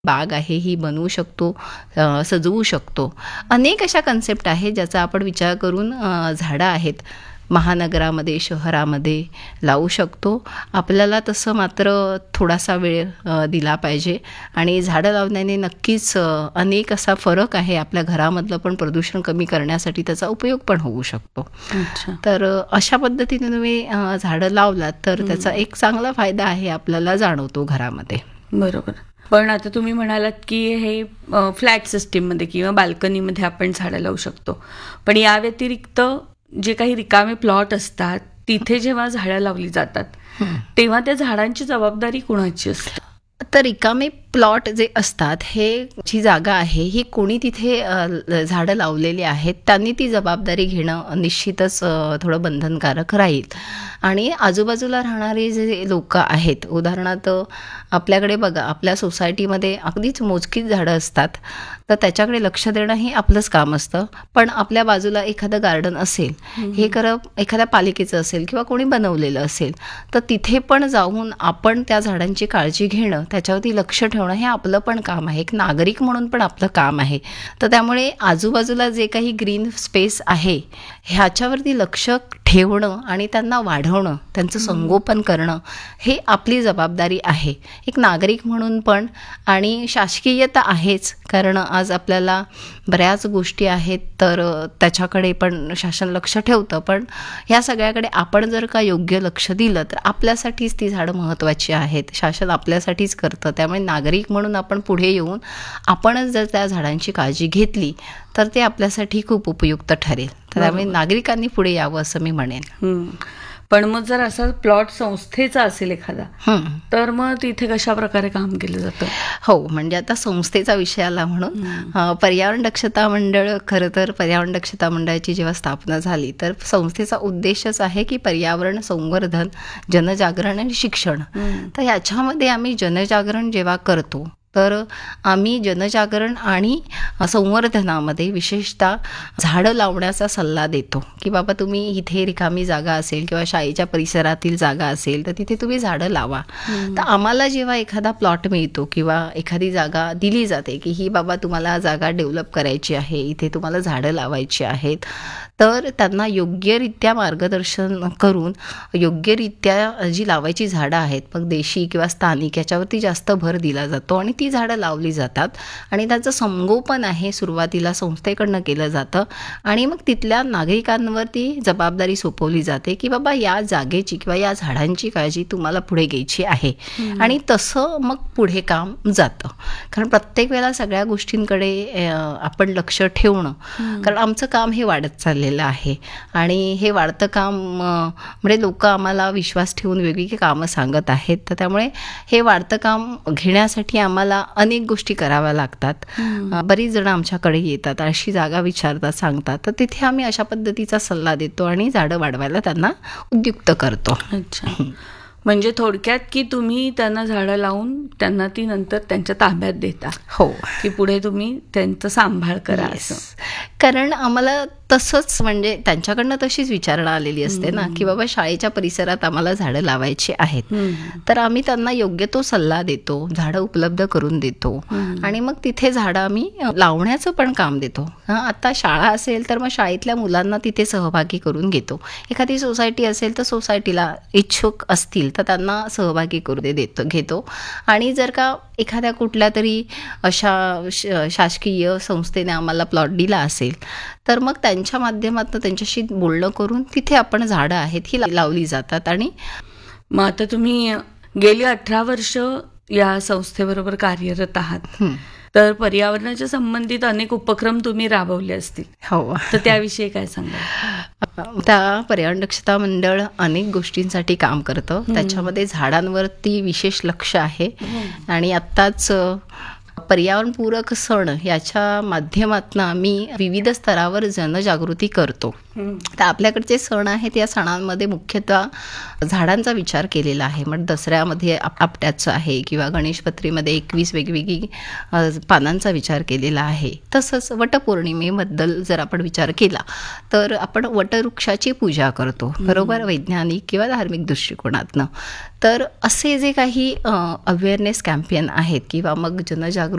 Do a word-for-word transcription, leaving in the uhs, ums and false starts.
बाग आहे ही बनवू शकतो, अ, सजवू शकतो. अनेक अशा कन्सेप्ट आहेत ज्याचा आपण विचार करून अ, झाडं आहेत महानगरामध्ये, शहरामध्ये लावू शकतो. आपल्याला तसं मात्र थोडासा वेळ अ, दिला पाहिजे आणि झाडं लावण्याने नक्कीच अ, अनेक असा फरक आहे. आपल्या घरामधलं पण प्रदूषण कमी करण्यासाठी त्याचा उपयोग पण होऊ शकतो. अच्छा. तर अ, अशा पद्धतीने तुम्ही अ, झाडं लावलात तर त्याचा एक चांगला फायदा आहे आपल्याला जाणवतो घरामध्ये. बरोबर. पण आता तुम्ही म्हणालात की हे फ्लॅट सिस्टीममध्ये किंवा बाल्कनीमध्ये आपण झाडं लावू शकतो. पण या व्यतिरिक्त जे काही रिकामे प्लॉट असतात तिथे जेव्हा झाडं लावली जातात तेव्हा त्या झाडांची जबाबदारी कुणाची असते? तर रिकामे प्लॉट जे असतात हे जी जागा आहे ही कोणी तिथे अ, ल- झाडं लावलेली आहेत त्यांनी ती जबाबदारी घेणं निश्चितच अ, थोडं बंधनकारक राहील. आणि आजूबाजूला राहणारे जे लोक आहेत, उदाहरणार्थ आपल्याकडे बघा आपल्या सोसायटीमध्ये अगदीच मोजकीच झाडं असतात, तर त्याच्याकडे लक्ष देणं हे आपलंच काम असतं. पण आपल्या बाजूला एखादं गार्डन असेल, हे खरं एखाद्या पालिकेचं असेल किंवा कोणी बनवलेलं असेल, तर तिथे पण जाऊन आपण त्या झाडांची काळजी घेणं, त्याच्यावरती लक्ष ठेवणं हे आपलं पण काम आहे. एक नागरिक म्हणून पण आपलं काम आहे. तर त्यामुळे आजूबाजूला जे काही ग्रीन स्पेस आहे ह्याच्यावरती लक्ष ठेवणं आणि त्यांना वाढवणं, त्यांचं संगोपन करणं हे आपली जबाबदारी आहे एक नागरिक म्हणून पण. आणि शासकीय तर आहेच, कारण आज आपल्याला बऱ्याच गोष्टी आहेत तर अ, त्याच्याकडे पण शासन लक्ष ठेवतं. पण ह्या सगळ्याकडे आपण जर का योग्य लक्ष दिलं तर आपल्यासाठीच ती झाडं महत्त्वाची आहेत. शासन आपल्यासाठीच करतं. त्यामुळे नागरिक म्हणून आपण पुढे येऊन आपणच जर त्या झाडांची काळजी घेतली तर ते आपल्यासाठी खूप उपयुक्त ठरेल. तर त्यामुळे नागरिकांनी पुढे यावं असं मी म्हणेन. हम्म. पण मग जर असा प्लॉट संस्थेचा असेल एखादा हं. तर मग तिथे कशा प्रकारे काम केलं जातं? हो, म्हणजे आता संस्थेचा विषय आला म्हणून अ, पर्यावरण दक्षता मंडळ, खरं तर पर्यावरण दक्षता मंडळाची जेव्हा स्थापना झाली तर संस्थेचा उद्देशच आहे की पर्यावरण संवर्धन, जनजागरण आणि शिक्षण. तर ह्याच्यामध्ये आम्ही जनजागरण जेव्हा करतो तर आम्ही जनजागरण आणि संवर्धनामध्ये विशेषतः झाडं लावण्याचा सल्ला देतो की बाबा तुम्ही इथे रिकामी जागा असेल किंवा शाळेच्या परिसरातील जागा असेल तर तिथे तुम्ही झाडं लावा. तर आम्हाला जेव्हा एखादा प्लॉट मिळतो किंवा एखादी जागा दिली जाते की ही बाबा तुम्हाला जागा डेव्हलप करायची आहे, इथे तुम्हाला झाडं लावायची आहेत, तर त्यांना योग्यरित्या मार्गदर्शन करून योग्यरित्या जी लावायची झाडं आहेत, मग देशी किंवा स्थानिक याच्यावरती जास्त भर दिला जातो आणि ती झाडं लावली जातात. आणि त्याचं संगोपन आहे सुरुवातीला संस्थेकडनं केलं जातं आणि मग तिथल्या नागरिकांवरती जबाबदारी सोपवली जाते की बाबा या जागेची किंवा या झाडांची काळजी तुम्हाला पुढे घ्यायची आहे. आणि तसं मग पुढे काम जातं. कारण प्रत्येक वेळेला सगळ्या गोष्टींकडे अ, आपण लक्ष ठेवणं, कारण आमचं काम हे वाढत चाललेलं आहे आणि हे वाढतं काम अ, म्हणजे लोक आम्हाला विश्वास ठेवून वेगवेगळी कामं सांगत आहेत. तर त्यामुळे हे वाढतं काम घेण्यासाठी आम्हाला अनेक गोष्टी कराव्या लागतात. अ, बरीच जण आमच्याकडे येतात, अशी जागा विचारतात, सांगतात, तर तिथे आम्ही अशा पद्धतीचा सल्ला देतो आणि झाडं वाढवायला त्यांना उद्युक्त करतो. अच्छा. म्हणजे थोडक्यात की तुम्ही त्यांना झाडं लावून त्यांना ती नंतर त्यांच्या ताब्यात देता. हो, की पुढे तुम्ही त्यांचा सांभाळ करा Yes. असं. कारण आम्हाला तसंच म्हणजे त्यांच्याकडनं तशीच विचारणा आलेली असते ना की बाबा शाळेच्या परिसरात आम्हाला झाडं लावायची आहेत. तर आम्ही त्यांना योग्य तो सल्ला देतो, झाडं उपलब्ध करून देतो आणि मग तिथे झाडं आम्ही लावण्याचं पण काम देतो. हां, आता शाळा असेल तर मग शाळेतल्या मुलांना तिथे सहभागी करून घेतो. एखादी सोसायटी असेल तर सोसायटीला इच्छुक असतील तर त्यांना सहभागी करू दे देतो घेतो. आणि जर का एखाद्या कुठल्या तरी अशा श- शासकीय संस्थेने आम्हाला प्लॉट दिला असेल तर मग त्यांच्या माध्यमातून त्यांच्याशी बोलणं करून तिथे आपण झाडं आहेत ही ला- लावली जातात. आणि मग आता तुम्ही गेली अठरा वर्ष या संस्थेबरोबर कार्यरत आहात, हं, तर पर्यावरणाच्या संबंधित अनेक उपक्रम तुम्ही राबवले असतील, हो, तर त्याविषयी काय सांगा? त्या पर्यावरण दक्षता मंडळ अनेक गोष्टींसाठी काम करतं. त्याच्यामध्ये झाडांवरती विशेष लक्ष आहे. आणि आत्ताच अ, पर्यावरणपूरक सण याच्या माध्यमातून आम्ही विविध स्तरावर जनजागृती करतो. तर आपल्याकडचे सण आहेत, या सणांमध्ये मुख्यतः झाडांचा विचार केलेला आहे. मग दसऱ्यामध्ये आप आपट्याचं आहे किंवा गणेशपत्रीमध्ये एकवीस वेगवेगळी अ, पानांचा विचार केलेला आहे. तसंच वटपौर्णिमेबद्दल जर आपण विचार केला तर आपण वटवृक्षाची पूजा करतो, बरोबर, वैज्ञानिक किंवा धार्मिक दृष्टिकोनातनं. तर असे जे काही अवेअरनेस कॅम्पेन आहेत किंवा मग जनजागृती